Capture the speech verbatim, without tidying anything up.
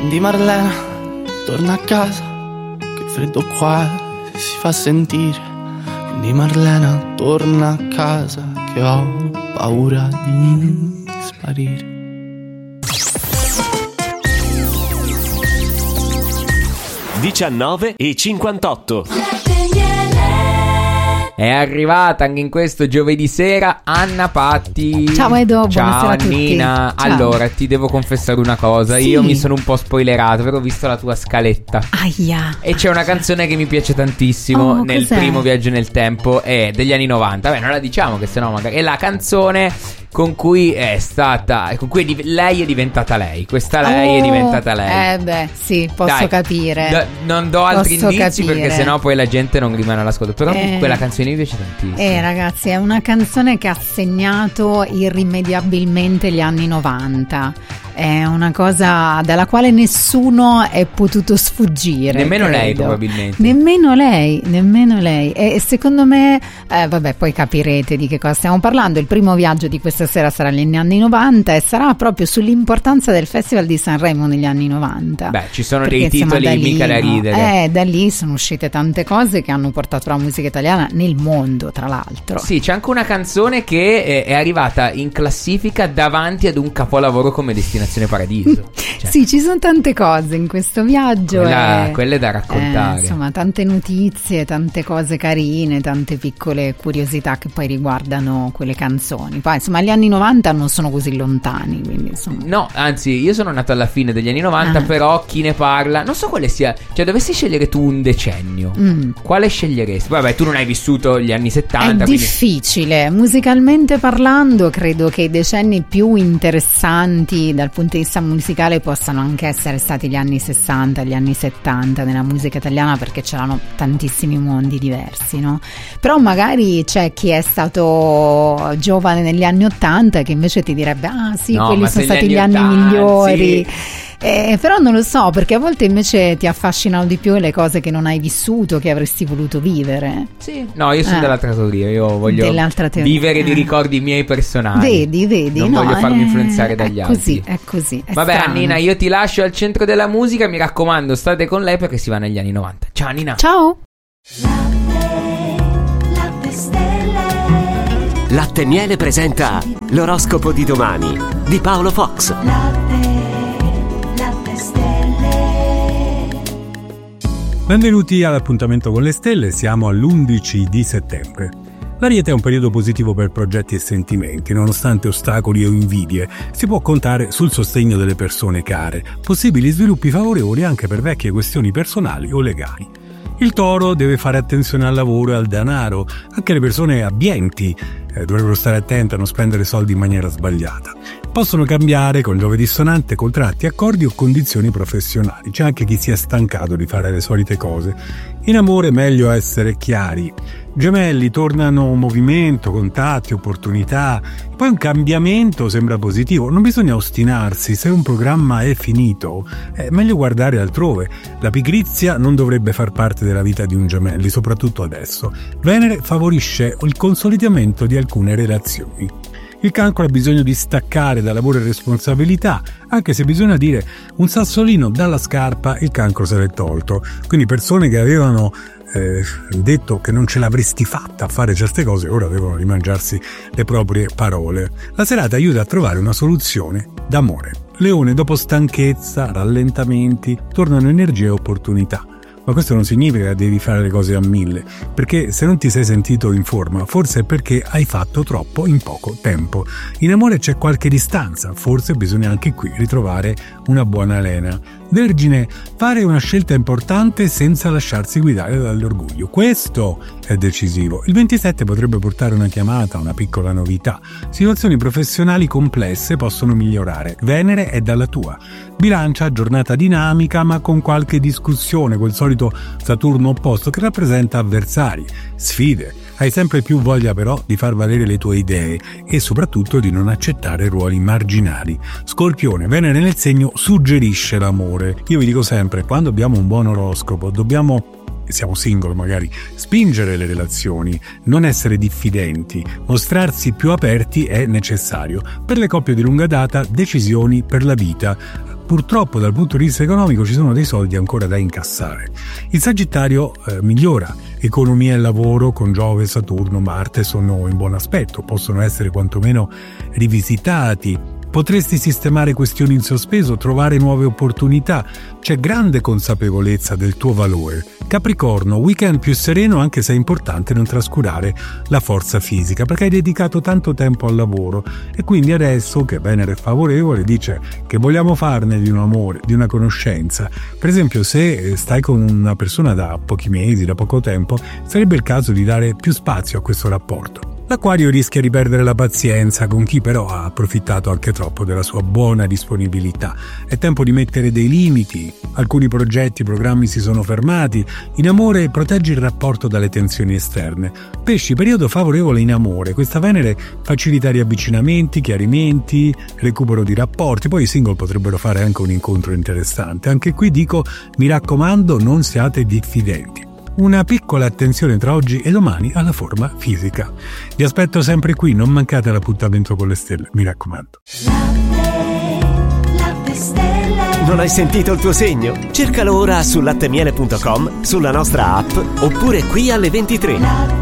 Quindi Marlena, torna a casa, che freddo qua si fa sentire. Quindi Marlena, torna a casa, che ho paura di sparire. diciannove e cinquantotto. È arrivata anche in questo giovedì sera Anna Patti. Ciao Edo, ciao buonasera a tutti. Annina. Ciao. Allora, ti devo confessare una cosa. Sì. Io mi sono un po' spoilerato perché ho visto la tua scaletta. Aia. E c'è una canzone che mi piace tantissimo Oh, nel cos'è? primo viaggio nel tempo. È degli anni novanta. Beh, non la diciamo che sennò magari. È la canzone con cui è stata, con cui è div- lei è diventata lei. Questa lei Oh, è diventata lei. Eh beh, sì, posso Dai, capire. d- non do altri Posso indizi capire. perché sennò poi la gente non rimane all'ascolto. Però Eh. quella canzone mi piace tantissimo. Eh ragazzi, è una canzone che ha segnato irrimediabilmente gli anni novanta. È una cosa dalla quale nessuno è potuto sfuggire. Nemmeno credo. lei probabilmente. Nemmeno lei, nemmeno lei. E secondo me, eh, vabbè, poi capirete di che cosa stiamo parlando. Il primo viaggio di questa sera sarà negli anni novanta e sarà proprio sull'importanza del Festival di Sanremo negli anni novanta. Beh, ci sono Perché, dei insomma, titoli da lì, mica da no? ridere. Eh, da lì sono uscite tante cose che hanno portato la musica italiana nel mondo, tra l'altro. Sì, c'è anche una canzone che è, è arrivata in classifica davanti ad un capolavoro come Destinazione Paradiso. Cioè, Sì, ci sono tante cose in questo viaggio. Quella- e, quelle da raccontare. eh, insomma, tante notizie, tante cose carine, tante piccole curiosità che poi riguardano quelle canzoni. Poi, insomma, gli anni novanta non sono così lontani, quindi insomma. No, anzi, io sono nato alla fine degli anni novanta, Ah. però chi ne parla, non so quale sia. Cioè, dovessi scegliere tu un decennio, Mm. quale sceglieresti? Vabbè, tu non hai vissuto gli anni È settanta, quindi difficile, musicalmente parlando credo che i decenni più interessanti dal punto di vista musicale possano anche essere stati gli anni sessanta, gli anni settanta nella musica italiana, perché c'erano tantissimi mondi diversi, no? Però magari c'è chi è stato giovane negli anni ottanta che invece ti direbbe ah sì, No, quelli ma sono se gli stati gli anni anni ottanta, migliori. sì. Eh, però non lo so, perché a volte invece ti affascinano di più le cose che non hai vissuto, che avresti voluto vivere. sì. No, io sono Eh. dell'altra teoria. Io voglio Dell'altra teoria. vivere di Eh. ricordi miei personali. Vedi, vedi, Non no, voglio farmi eh, influenzare dagli è altri. Così, è così. È Vabbè, strano. Annina, io ti lascio al centro della musica. Mi raccomando, state con lei perché si va negli anni novanta. Ciao, Annina. Ciao. Latte Miele presenta l'oroscopo di domani di Paolo Fox. Benvenuti all'appuntamento con le stelle, siamo all'undici di settembre. L'Ariete è un periodo positivo per progetti e sentimenti, nonostante ostacoli o invidie, si può contare sul sostegno delle persone care, possibili sviluppi favorevoli anche per vecchie questioni personali o legali. Il Toro deve fare attenzione al lavoro e al denaro, anche le persone abbienti eh, dovrebbero stare attente a non spendere soldi in maniera sbagliata. Possono cambiare con Giove dissonante contratti, accordi o condizioni professionali. C'è anche chi si è stancato di fare le solite cose. In amore è meglio essere chiari. Gemelli, tornano movimento, contatti, opportunità. Poi un cambiamento sembra positivo. Non bisogna ostinarsi. Se un programma è finito, è meglio guardare altrove. La pigrizia non dovrebbe far parte della vita di un Gemelli, soprattutto adesso. Venere favorisce il consolidamento di alcune relazioni. Il Cancro ha bisogno di staccare da lavoro e responsabilità, anche se bisogna dire un sassolino dalla scarpa il Cancro se l'è tolto. Quindi persone che avevano eh, detto che non ce l'avresti fatta a fare certe cose, ora devono rimangiarsi le proprie parole. La serata aiuta a trovare una soluzione d'amore. Leone, dopo stanchezza, rallentamenti, tornano energie e opportunità. Ma questo non significa che devi fare le cose a mille, perché se non ti sei sentito in forma, forse è perché hai fatto troppo in poco tempo. In amore c'è qualche distanza, forse bisogna anche qui ritrovare una buona lena. Vergine, fare una scelta importante senza lasciarsi guidare dall'orgoglio. Questo è decisivo. Il ventisette potrebbe portare una chiamata, una piccola novità. Situazioni professionali complesse possono migliorare. Venere è dalla tua. Bilancia, giornata dinamica ma con qualche discussione, quel solito Saturno opposto che rappresenta avversari, sfide. Hai sempre più voglia però di far valere le tue idee e soprattutto di non accettare ruoli marginali. Scorpione, Venere nel segno suggerisce l'amore. Io vi dico sempre, quando abbiamo un buon oroscopo dobbiamo, siamo single magari, spingere le relazioni, non essere diffidenti, mostrarsi più aperti è necessario. Per le coppie di lunga data, decisioni per la vita. purtroppo dal punto di vista economico ci sono dei soldi ancora da incassare. Il Sagittario eh, migliora, economia e lavoro con Giove, Saturno, Marte sono in buon aspetto, possono essere quantomeno rivisitati. Potresti sistemare questioni in sospeso, trovare nuove opportunità. C'è grande consapevolezza del tuo valore. Capricorno, weekend più sereno, anche se è importante non trascurare la forza fisica, perché hai dedicato tanto tempo al lavoro e quindi adesso che Venere è favorevole dice che vogliamo farne di un amore, di una conoscenza. Per esempio, se stai con una persona da pochi mesi, da poco tempo, sarebbe il caso di dare più spazio a questo rapporto. L'Acquario rischia di perdere la pazienza con chi però ha approfittato anche troppo della sua buona disponibilità. È tempo di mettere dei limiti, alcuni progetti, programmi si sono fermati. In amore proteggi il rapporto dalle tensioni esterne. Pesci, periodo favorevole in amore, questa Venere facilita riavvicinamenti, chiarimenti, recupero di rapporti, poi i single potrebbero fare anche un incontro interessante. Anche qui dico, mi raccomando, non siate diffidenti. Una piccola attenzione tra oggi e domani alla forma fisica. Vi aspetto sempre qui, non mancate l'appuntamento con le stelle, mi raccomando. Latte, latte stelle. Non hai sentito il tuo segno? Cercalo ora su latte miele punto com, sulla nostra app oppure qui alle ventitré. Latte.